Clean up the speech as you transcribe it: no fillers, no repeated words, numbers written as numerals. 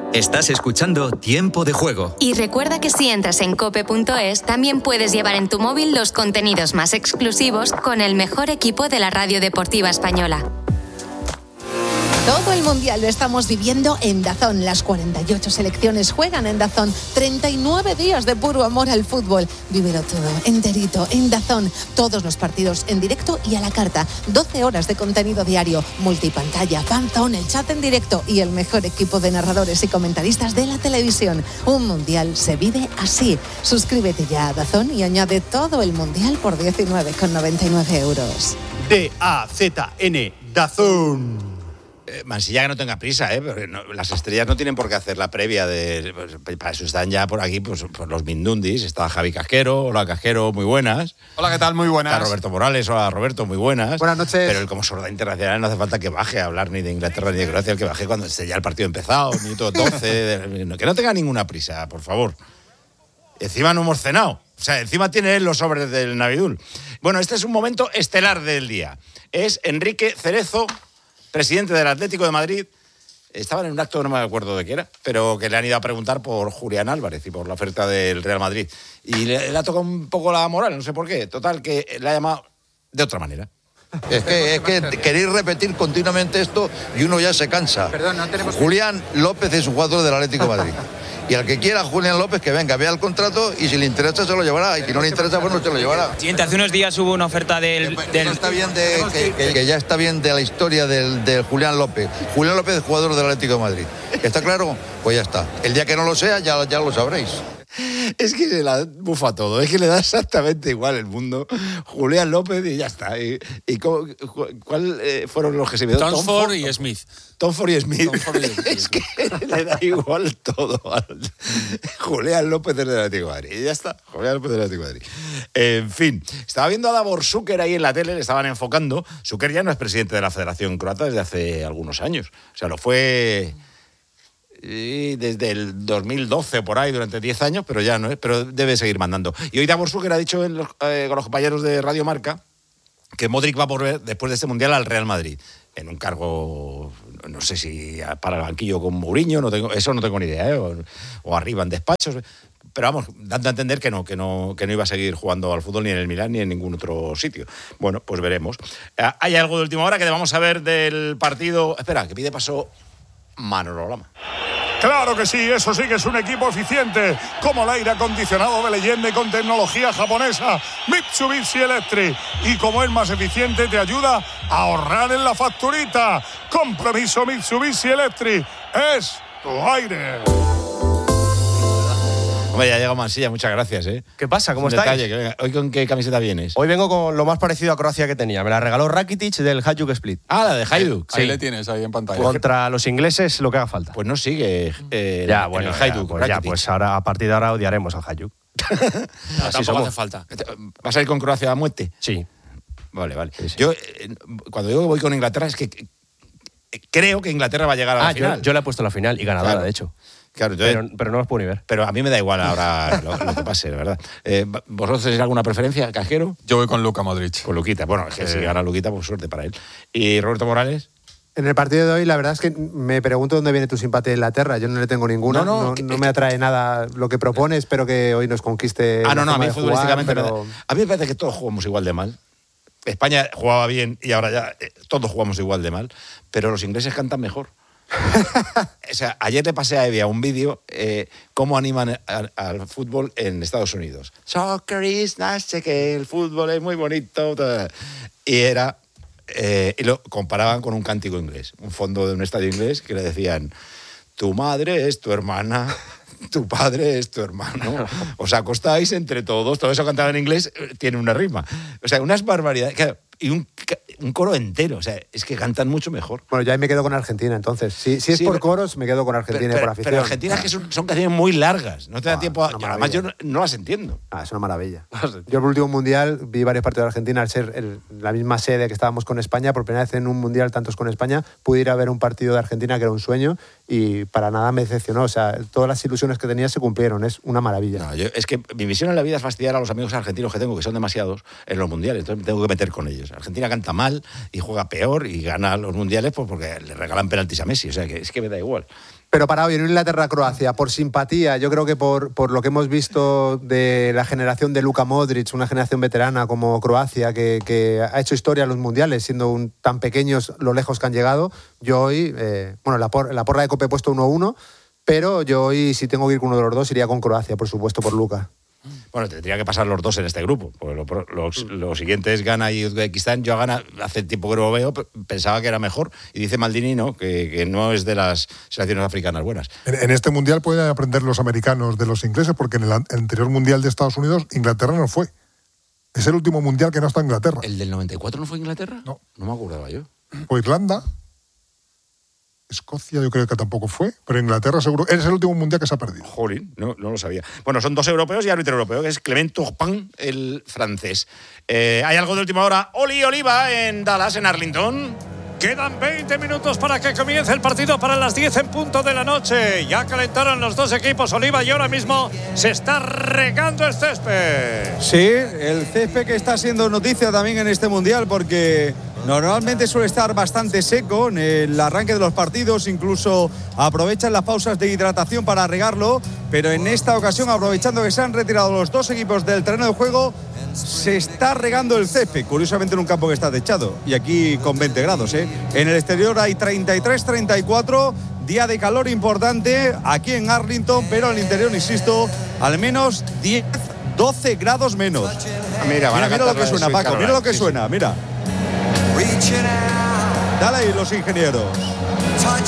Estás escuchando Tiempo de Juego. Y recuerda que si entras en cope.es, también puedes llevar en tu móvil los contenidos más exclusivos con el mejor equipo de la radio deportiva española. Todo el Mundial lo estamos viviendo en DAZN. Las 48 selecciones juegan en DAZN. 39 días de puro amor al fútbol. Vívelo todo, enterito, en DAZN. Todos los partidos en directo y a la carta. 12 horas de contenido diario, multipantalla, fanzone, el chat en directo y el mejor equipo de narradores y comentaristas de la televisión. Un Mundial se vive así. Suscríbete ya a DAZN y añade todo el Mundial por 19,99 euros. DAZN, DAZN. Mansilla, que no tenga prisa, porque las estrellas no tienen por qué hacer la previa para eso están ya por aquí pues los Mindundis. Está Javi Casquero. Hola, Casquero, muy buenas. Hola, ¿qué tal? Muy buenas. Está Roberto Morales. Hola, Roberto, muy buenas. Buenas noches. Pero él, como sorda internacional, no hace falta que baje a hablar ni de Inglaterra ni de Croacia, el que baje cuando esté ya el partido empezado, minuto 12, que no tenga ninguna prisa, por favor. Encima no hemos cenado. O sea, encima tiene él los sobres del Navidul. Bueno, este es un momento estelar del día. Es Enrique Cerezo, presidente del Atlético de Madrid. Estaban en un acto, no me acuerdo de qué era, pero que le han ido a preguntar por Julián Álvarez y por la oferta del Real Madrid. Y le ha tocado un poco la moral, no sé por qué. Total, que le ha llamado de otra manera. Es que queréis repetir continuamente esto y uno ya se cansa. Perdón, no tenemos... Julián López es un jugador del Atlético de Madrid. Y al que quiera Julián López, que venga, vea el contrato y si le interesa se lo llevará. Y si no le interesa, pues no se lo llevará. Siguiente, hace unos días hubo una oferta del... Está bien que ya está bien de la historia del Julián López. Julián López es jugador del Atlético de Madrid. ¿Está claro? Pues ya está. El día que no lo sea, ya lo sabréis. Es que se la bufa todo, es que le da exactamente igual el mundo. Julián López y ya está. ¿Cuál fueron los que se vieron? Tomford y Smith. Tomford y Smith. Es que le da igual todo. Julián López del Atlético de Madrid. Y ya está, Julián López del Atlético de Madrid. En fin, estaba viendo a Davor Šuker ahí en la tele, le estaban enfocando. Šuker ya no es presidente de la Federación Croata desde hace algunos años. O sea, lo fue... Y desde el 2012 por ahí, durante 10 años, pero ya no es, pero debe seguir mandando. Y hoy Davor Šuker ha dicho con los compañeros de Radio Marca que Modric va a volver después de este Mundial al Real Madrid, en un cargo, no sé si para el banquillo con Mourinho, no tengo ni idea, o arriba en despachos, pero vamos, dando a entender que no iba a seguir jugando al fútbol ni en el Milán ni en ningún otro sitio. Bueno, pues veremos. Hay algo de última hora que vamos a ver del partido. Espera, que pide paso Manolo Lama. Claro que sí, eso sí que es un equipo eficiente, como el aire acondicionado de leyenda y con tecnología japonesa Mitsubishi Electric. Y como es más eficiente, te ayuda a ahorrar en la facturita. Compromiso Mitsubishi Electric, es tu aire. Hombre, ya ha llegado Mansilla, muchas gracias, ¿eh? ¿Qué pasa? ¿Cómo estáis? ¿Hoy con qué camiseta vienes? Hoy vengo con lo más parecido a Croacia que tenía. Me la regaló Rakitic del Hajduk Split. Ah, la de Hajduk. Ahí le tienes, ahí en pantalla. Contra los ingleses, lo que haga falta. Pues no sigue el Hajduk. Pues ahora, a partir de ahora odiaremos al Hajduk. Tampoco hace falta. ¿Vas a ir con Croacia a muerte? Sí. Vale. Sí. Yo, cuando digo que voy con Inglaterra, es que creo que Inglaterra va a llegar a la final. Yo le he puesto la final y ganadora, claro. De hecho. Claro, pero no los puedo ni ver. Pero a mí me da igual ahora lo que pase, la verdad. ¿Vosotros tenéis alguna preferencia, Casquero? Yo voy con Luka Modric. Con Luquita. Bueno, es que si gana Luquita, pues suerte para él. ¿Y Roberto Morales? En el partido de hoy, la verdad es que me pregunto dónde viene tu simpatía de Inglaterra. Yo no le tengo ninguna. No me atrae nada lo que propone. Espero que hoy nos conquiste. A mí futbolísticamente. Pero... A mí me parece que todos jugamos igual de mal. España jugaba bien y ahora ya todos jugamos igual de mal. Pero los ingleses cantan mejor. O sea, ayer le pasé a Evia un vídeo cómo animan al fútbol en Estados Unidos. Soccer is nice, que el fútbol es muy bonito. Y era... y lo comparaban con un cántico inglés, un fondo de un estadio inglés que le decían: tu madre es tu hermana, tu padre es tu hermano, os acostáis entre todos. Todo eso cantado en inglés tiene una rima. O sea, unas barbaridades. Y un coro entero. O sea, es que cantan mucho mejor. Bueno, yo ahí me quedo con Argentina, entonces. Si es por coros, me quedo con Argentina y por afición. Pero Argentina es que son canciones muy largas. No te da tiempo a... Además, yo no las entiendo. Es una maravilla. Yo en el último Mundial vi varios partidos de Argentina. Al ser la misma sede que estábamos con España, por primera vez en un Mundial, tantos con España, pude ir a ver un partido de Argentina que era un sueño y para nada me decepcionó. O sea, todas las ilusiones que tenía se cumplieron. Es una maravilla. Es que mi misión en la vida es fastidiar a los amigos argentinos que tengo, que son demasiados, en los Mundiales. Entonces me tengo que meter con ellos. mundiales. Argentina canta mal y juega peor y gana los mundiales pues porque le regalan penaltis a Messi. O sea, que es que me da igual. Pero para hoy en Inglaterra-Croacia, por simpatía, yo creo que por lo que hemos visto de la generación de Luka Modric, una generación veterana como Croacia, que ha hecho historia en los mundiales, siendo tan pequeños lo lejos que han llegado, yo hoy, la porra de COPE he puesto 1-1, pero yo hoy, si tengo que ir con uno de los dos, iría con Croacia, por supuesto, por Luka. Bueno, tendría que pasar los dos en este grupo. Pues lo siguiente es Ghana y Uzbekistán. Yo a Ghana hace tiempo que no lo veo, pensaba que era mejor. Y dice Maldini que no es de las selecciones africanas buenas. En este mundial pueden aprender los americanos de los ingleses, porque en el anterior mundial de Estados Unidos, Inglaterra no fue. Es el último mundial que no está Inglaterra. ¿El del 94 no fue Inglaterra? No. No me acordaba yo. Fue Irlanda. Escocia yo creo que tampoco fue, pero Inglaterra seguro. Es el último mundial que se ha perdido. Jolín, no lo sabía. Bueno, son 2 europeos y árbitro europeo, que es Clement Turpin, el francés. ¿Hay algo de última hora? Oli Oliva en Dallas, en Arlington. Quedan 20 minutos para que comience el partido para las 10 en punto de la noche. Ya calentaron los dos equipos, Oliva, y ahora mismo se está regando el césped. Sí, el césped que está siendo noticia también en este mundial, porque normalmente suele estar bastante seco en el arranque de los partidos, incluso aprovechan las pausas de hidratación para regarlo, pero en esta ocasión, aprovechando que se han retirado los dos equipos del terreno de juego, se está regando el césped, curiosamente en un campo que está techado, y aquí con 20 grados. En el exterior hay 33, 34, día de calor importante aquí en Arlington, pero en el interior, insisto, al menos 10, 12 grados menos. Mira lo que suena, Paco, mira lo que suena, mira. Dale ahí los ingenieros.